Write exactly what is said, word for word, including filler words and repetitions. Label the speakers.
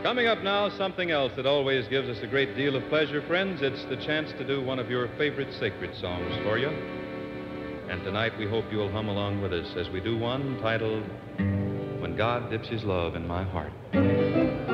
Speaker 1: Coming up now, something else that always gives us a great deal of pleasure, friends. It's the chance to do one of your favorite sacred songs for you. And tonight we hope you'll hum along with us as we do one titled, When God Dips His Love in My Heart.